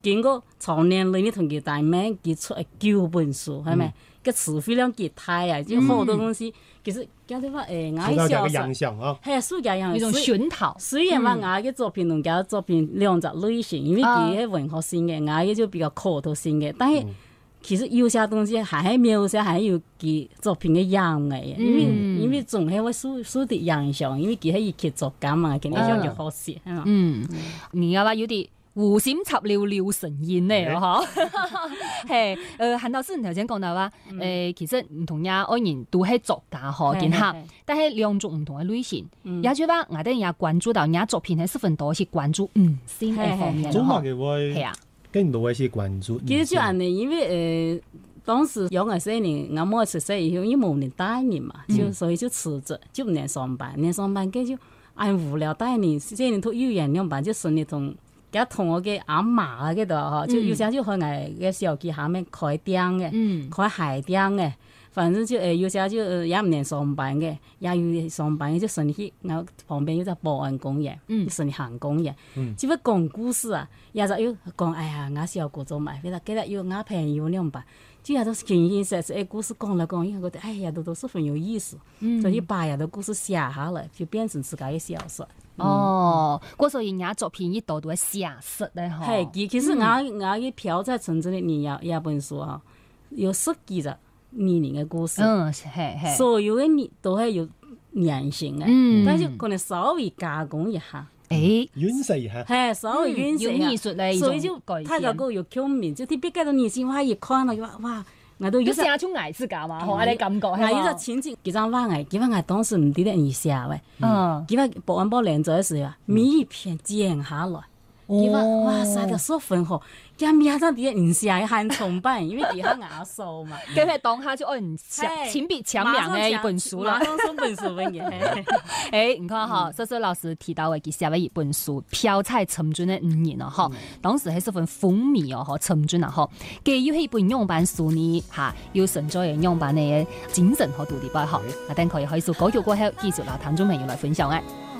經過長年累月同佢大名，佢出9本書，係咪？個詞彙量幾大啊！就好多東西，其實叫做話我小說影響啊， 係書嘅影響， 一種熏陶。 雖然話我嘅作品同佢作品兩隻類型，因為佢係文學性嘅，我嘅就比較口頭性嘅，但係其實有些東西還係描寫，還有佢作品嘅樣嘅，因為總係會受啲影響，因為佢係一級作家嘛，佢呢樣就好寫係嘛。 你嘅話有啲無心插柳柳成蔭咧，嗬。係韓老師，你頭先講到話，其實唔同呀，愛人都係作家嗬，見下，但係兩種唔同嘅類型。也就話我哋也關注到人作品係十分多，是關注性嘅方面。 做乜嘅會係啊？更多一些關注。 其實就係呢，因為當時有我4年，我冇出世以後，因為冇人帶你嘛，就所以就辭職，就唔能上班，唔能上班，跟住按無聊帶你，4年讀幼兒園班就順利同我嘅阿嫲嗰度嗬，就有時就去我嘅小記下面開店嘅，開鞋店嘅，反正就有時就也唔能上班嘅，也要上班就順利去，我旁邊有隻保安工業，順利行工業，只不過講故事啊，也就要講，哎呀，我小姑做埋，記得要我朋友兩班，就也都形形色色嘅故事講來講去，覺得哎呀，都十分有意思，所以把呀啲故事寫下來，就變成自己嘅小說。 嗰時候人家作品一度都係寫實咧， 係，其實我嘅漂在城鎮裏面有本書啊，有10幾隻擬人嘅故事， 係， 所有嘅擬都係有人性嘅，但係可能稍微加工一下， 惋惜一下， 係稍微惋惜一下，所以就太過有共鳴，就特別嗰種年輕話一看了就話哇。我都有寫出藝術家嘛，我哋感覺係有個情節，幾張畫藝，幾番我當時唔記得你寫喂，幾番保安部連載時啊，每一篇剪下來，幾番哇曬得十分好，咁面上啲人寫很崇拜，因為底下牙數嘛， 跟住當下就按親筆簽名嘅一本書啦， 馬上送本書俾你。 你看哈，蘇蘇老師提到嘅佢寫嘅一本書《漂在城鎮的5年》啊，嗬，當時係十分風靡哦，嗬，城鎮啊，嗬，佢要係一本樣板書呢，嚇，要存在嘅樣板嘅精神和獨立吧，嗬，等佢可以數講咗過後，繼續留聽眾朋友來分享嘅。